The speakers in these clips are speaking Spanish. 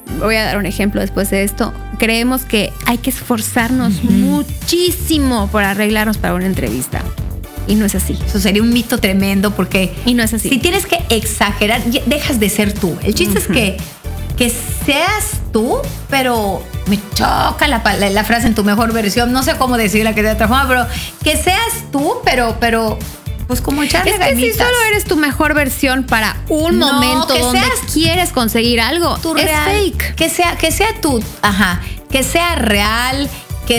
voy a dar un ejemplo después de esto, creemos que hay que esforzarnos muchísimo por arreglarnos para una entrevista. Y no es así. Eso sería un mito tremendo porque y no es así. Si tienes que exagerar, dejas de ser tú. El chiste es que seas tú, pero me choca la frase en tu mejor versión. No sé cómo decirla que de otra forma, pero que seas tú, pero pues como echarle ganitas. Si solo eres tu mejor versión para un momento donde quieres conseguir algo, tu es real, fake. Que sea tú, que sea real, que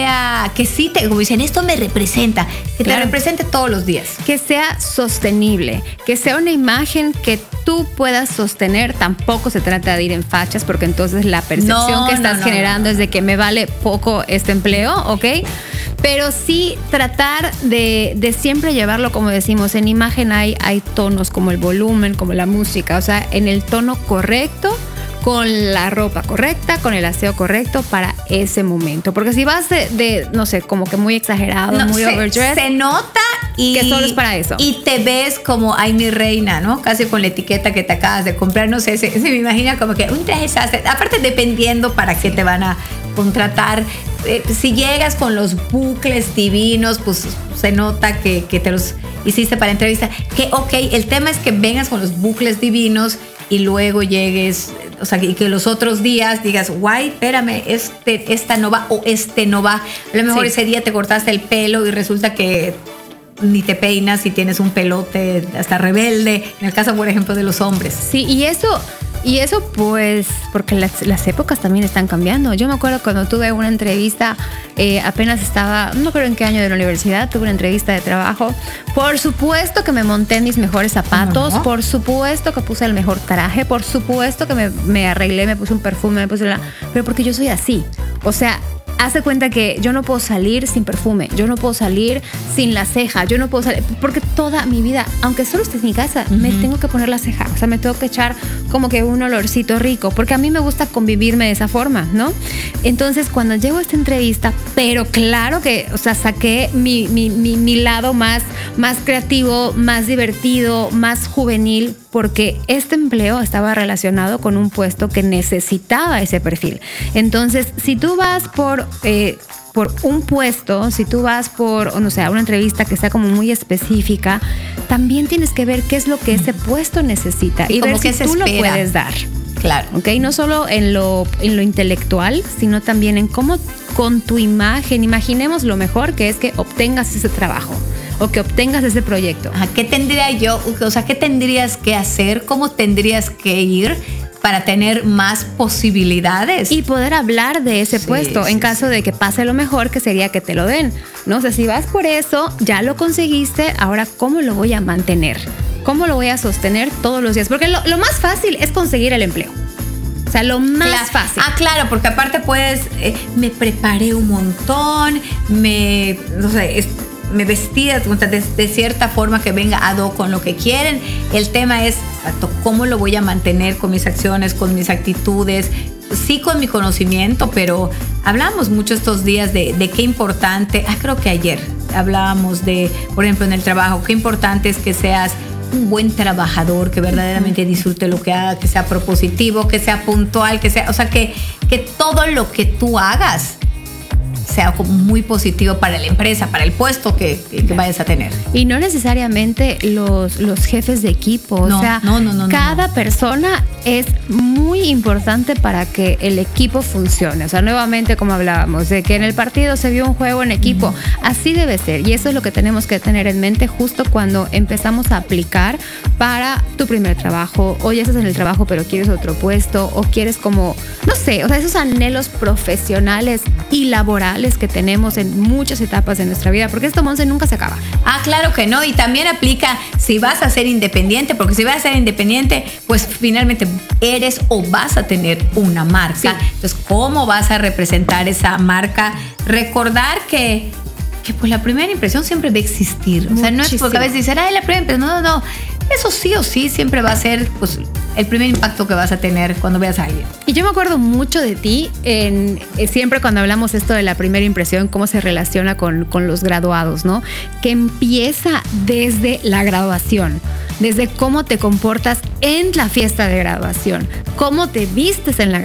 sí como dicen, esto me representa, que te represente todos los días. Que sea sostenible, que sea una imagen que tú puedas sostener. Tampoco se trata de ir en fachas, porque entonces la percepción que estás generando es de que me vale poco este empleo, ¿ok? Pero sí tratar de siempre llevarlo, como decimos, en imagen hay tonos como el volumen, como la música, o sea, en el tono correcto, con la ropa correcta, con el aseo correcto para ese momento. Porque si vas de no sé, como que muy exagerado, muy overdressed, se nota que solo es para eso. Y te ves como, ay, mi reina, ¿no? Casi con la etiqueta que te acabas de comprar. No sé, se me imagina como que un traje sastre. Aparte, dependiendo para qué te van a contratar. Si llegas con los bucles divinos, pues se nota que te los hiciste para entrevista. Que, ok, el tema es que vengas con los bucles divinos y luego llegues, o sea, y que los otros días digas, guay, espérame, esta no va o este no va. A lo mejor ese día te cortaste el pelo y resulta que ni te peinas y tienes un pelote hasta rebelde, en el caso, por ejemplo, de los hombres. Sí, y eso pues, porque las épocas también están cambiando. Yo me acuerdo cuando tuve una entrevista, apenas estaba, no creo en qué año de la universidad, tuve una entrevista de trabajo. Por supuesto que me monté en mis mejores zapatos, por supuesto que puse el mejor traje, por supuesto que me arreglé, me puse un perfume, pero porque yo soy así. O sea, hace cuenta que yo no puedo salir sin perfume, yo no puedo salir sin la ceja, yo no puedo salir, porque toda mi vida, aunque solo esté en mi casa, me tengo que poner la ceja, o sea, me tengo que echar como que un olorcito rico, porque a mí me gusta convivirme de esa forma, ¿no? Entonces, cuando llego a esta entrevista, pero claro que, o sea, saqué mi lado más creativo, más divertido, más juvenil, porque este empleo estaba relacionado con un puesto que necesitaba ese perfil. Entonces, si tú vas por un puesto, si tú vas por, no sé, una entrevista que sea como muy específica, también tienes que ver qué es lo que ese puesto necesita y ver si tú lo puedes dar. Claro. ¿Ok? No solo en lo intelectual, sino también en cómo con tu imagen, imaginemos lo mejor que es que obtengas ese trabajo o que obtengas ese proyecto. ¿Qué tendría yo? O sea, ¿qué tendrías que hacer? ¿Cómo tendrías que ir para tener más posibilidades? Y poder hablar de ese puesto en caso de que pase lo mejor, que sería que te lo den, ¿no? O sea, si vas por eso, ya lo conseguiste, ahora ¿cómo lo voy a mantener? ¿Cómo lo voy a sostener todos los días? Porque lo más fácil es conseguir el empleo. O sea, lo más fácil. Claro, porque aparte puedes, me preparé un montón, me vestí de cierta forma que venga ad hoc con lo que quieren. El tema es cómo lo voy a mantener con mis acciones, con mis actitudes, sí con mi conocimiento, pero hablamos mucho estos días de qué importante, creo que ayer hablábamos de, por ejemplo, en el trabajo, qué importante es que seas un buen trabajador, que verdaderamente disfrute lo que haga, que sea propositivo, que sea puntual, que sea, o sea, que todo lo que tú hagas sea como muy positivo para la empresa, para el puesto que vayas a tener. Y no necesariamente los jefes de equipo, no, o sea, cada persona es muy importante para que el equipo funcione. O sea, nuevamente, como hablábamos, de que en el partido se vio un juego en equipo, así debe ser. Y eso es lo que tenemos que tener en mente justo cuando empezamos a aplicar para tu primer trabajo, o ya estás en el trabajo pero quieres otro puesto, o quieres como, no sé, o sea, esos anhelos profesionales y laborales que tenemos en muchas etapas de nuestra vida, porque esto, Monse, nunca se acaba. Claro que no, y también aplica si vas a ser independiente, porque si vas a ser independiente, pues finalmente eres o vas a tener una marca. Sí. Entonces, ¿cómo vas a representar esa marca? Recordar que pues la primera impresión siempre va a existir. Muchísimo. O sea, no es porque a veces dicen, la primera impresión, no. Eso sí o sí siempre va a ser pues el primer impacto que vas a tener cuando veas a alguien. Y yo me acuerdo mucho de ti siempre cuando hablamos esto de la primera impresión, cómo se relaciona con los graduados, ¿no? Que empieza desde la graduación, desde cómo te comportas en la fiesta de graduación, cómo te vistes en la